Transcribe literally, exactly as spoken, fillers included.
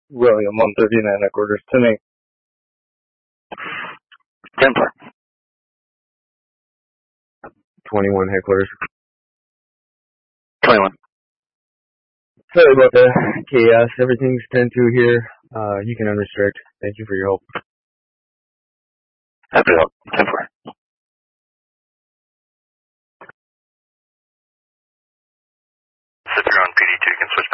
William, one thirty-nine and quarters, ten eight. ten four. twenty-one headquarters. twenty-one. Sorry about the chaos. Everything's ten two here. Uh, you can unrestrict. Thank you for your help. Happy to help. ten four. Sit through on P D two, you can switch